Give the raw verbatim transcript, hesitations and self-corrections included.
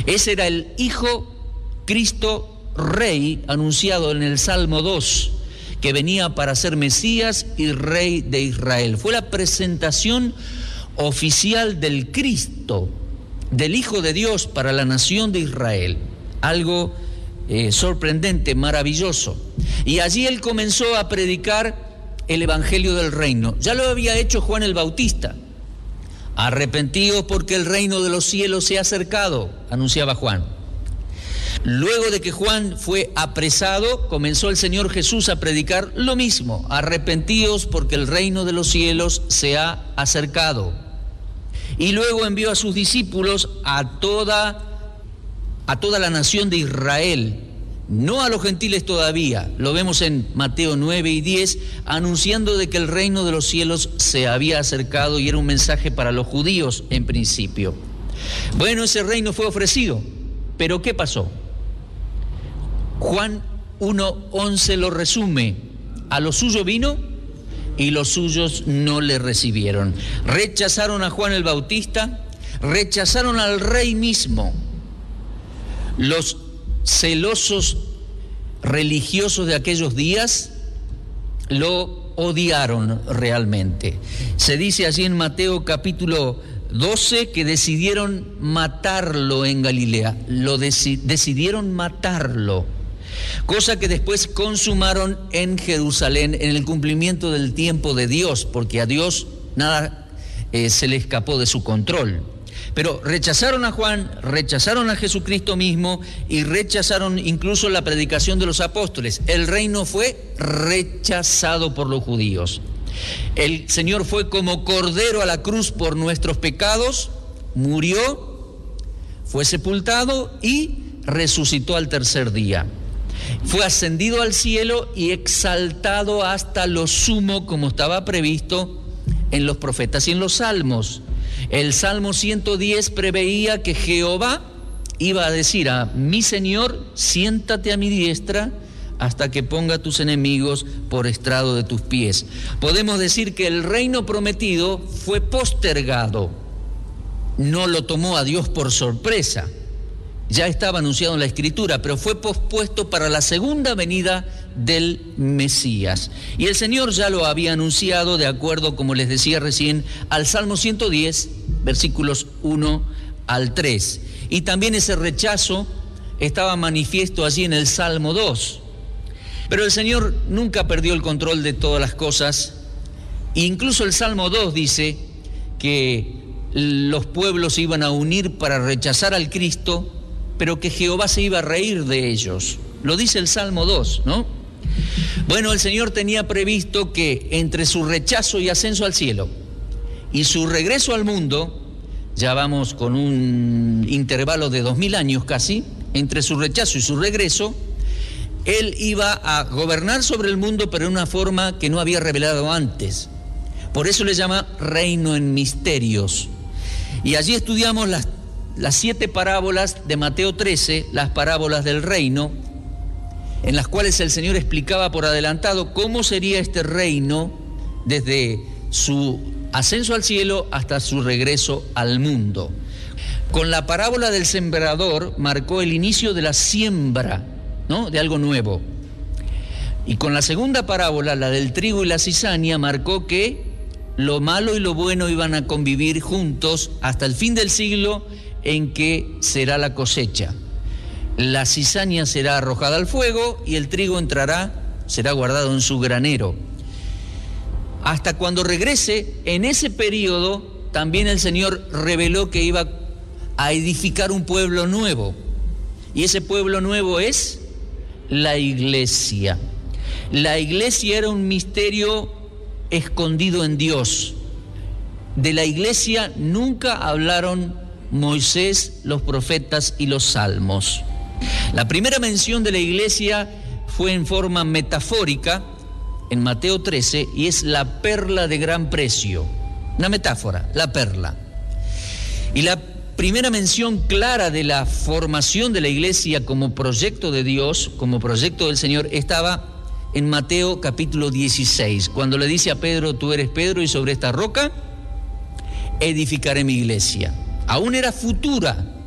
Ese era el Hijo Cristo Rey anunciado en el Salmo dos, que venía para ser Mesías y Rey de Israel. Fue la presentación oficial del Cristo, del Hijo de Dios para la nación de Israel. Algo eh, sorprendente, maravilloso. Y allí él comenzó a predicar el Evangelio del Reino. Ya lo había hecho Juan el Bautista. Arrepentíos porque el reino de los cielos se ha acercado, anunciaba Juan. Luego de que Juan fue apresado, comenzó el Señor Jesús a predicar lo mismo. Arrepentíos porque el reino de los cielos se ha acercado. Y luego envió a sus discípulos a toda, a toda la nación de Israel, no a los gentiles todavía. Lo vemos en Mateo nueve y diez, anunciando de que el reino de los cielos se había acercado, y era un mensaje para los judíos en principio. Bueno, ese reino fue ofrecido, pero ¿qué pasó? Juan uno once lo resume: a lo suyo vino y los suyos no le recibieron. Rechazaron a Juan el Bautista, rechazaron al rey mismo. Los celosos religiosos de aquellos días lo odiaron realmente. Se dice allí en Mateo capítulo doce que decidieron matarlo en Galilea. Lo deci- decidieron matarlo, cosa que después consumaron en Jerusalén en el cumplimiento del tiempo de Dios, porque a Dios nada eh, se le escapó de su control. Pero rechazaron a Juan, rechazaron a Jesucristo mismo y rechazaron incluso la predicación de los apóstoles. El reino fue rechazado por los judíos. El Señor fue como cordero a la cruz por nuestros pecados, murió, fue sepultado y resucitó al tercer día. Fue ascendido al cielo y exaltado hasta lo sumo, como estaba previsto en los profetas y en los salmos. El Salmo ciento diez preveía que Jehová iba a decir a mi Señor: siéntate a mi diestra hasta que ponga a tus enemigos por estrado de tus pies. Podemos decir que el reino prometido fue postergado. No lo tomó a Dios por sorpresa. Ya estaba anunciado en la Escritura, pero fue pospuesto para la segunda venida del Mesías. Y el Señor ya lo había anunciado, de acuerdo, como les decía recién, al Salmo ciento diez, versículos uno al tres. Y también ese rechazo estaba manifiesto allí en el Salmo dos. Pero el Señor nunca perdió el control de todas las cosas. Incluso el Salmo dos dice que los pueblos se iban a unir para rechazar al Cristo, pero que Jehová se iba a reír de ellos. Lo dice el Salmo dos, ¿no? Bueno, el Señor tenía previsto que entre su rechazo y ascenso al cielo y su regreso al mundo, ya vamos con un intervalo de dos mil años casi, entre su rechazo y su regreso, Él iba a gobernar sobre el mundo, pero de una forma que no había revelado antes. Por eso le llama reino en misterios. Y allí estudiamos las las siete parábolas de Mateo trece, las parábolas del reino, en las cuales el Señor explicaba por adelantado cómo sería este reino desde su ascenso al cielo hasta su regreso al mundo. Con la parábola del sembrador marcó el inicio de la siembra, ¿no?, de algo nuevo. Y con la segunda parábola, la del trigo y la cizaña, marcó que lo malo y lo bueno iban a convivir juntos hasta el fin del siglo, en que será la cosecha. La cizaña será arrojada al fuego y el trigo entrará, será guardado en su granero. Hasta cuando regrese, en ese periodo, también el Señor reveló que iba a edificar un pueblo nuevo. Y ese pueblo nuevo es la iglesia. La iglesia era un misterio escondido en Dios. De la iglesia nunca hablaron Moisés, los profetas y los salmos. La primera mención de la iglesia fue en forma metafórica en Mateo trece y es la perla de gran precio. Una metáfora, la perla. Y la primera mención clara de la formación de la iglesia como proyecto de Dios, como proyecto del Señor, estaba en Mateo capítulo dieciséis, cuando le dice a Pedro: tú eres Pedro y sobre esta roca edificaré mi iglesia. Aún era futura,